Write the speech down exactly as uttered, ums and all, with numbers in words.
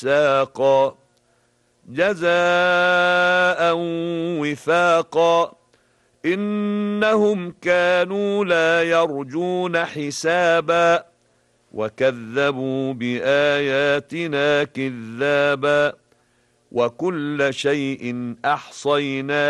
ساقا جزاء وفاقا إنهم كانوا لا يرجون حسابا وكذبوا بآياتنا كذابا وكل شيء أحصيناه